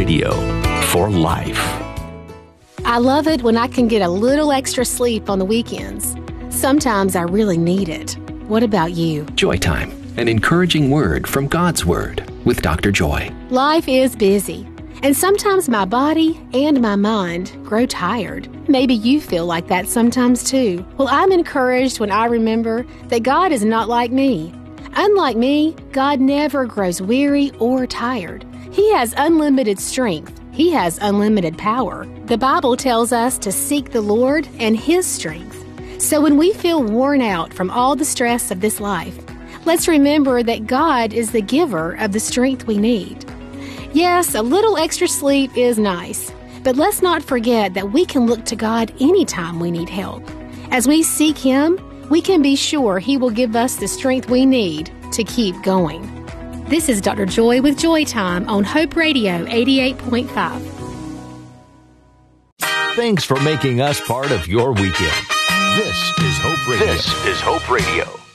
Radio, for life. I love it when I can get a little extra sleep on the weekends. Sometimes I really need it. What about you? Joy Time, an encouraging word from God's Word with Dr. Joy. Life is busy, and sometimes my body and my mind grow tired. Maybe you feel like that sometimes too. Well, I'm encouraged when I remember that God is not like me. Unlike me, God never grows weary or tired. He has unlimited strength. He has unlimited power. The Bible tells us to seek the Lord and His strength. So when we feel worn out from all the stress of this life, let's remember that God is the giver of the strength we need. Yes, a little extra sleep is nice, but let's not forget that we can look to God anytime we need help. As we seek Him, we can be sure He will give us the strength we need to keep going. This is Dr. Joy with Joy Time on Hope Radio 88.5. Thanks for making us part of your weekend. This is Hope Radio. This is Hope Radio.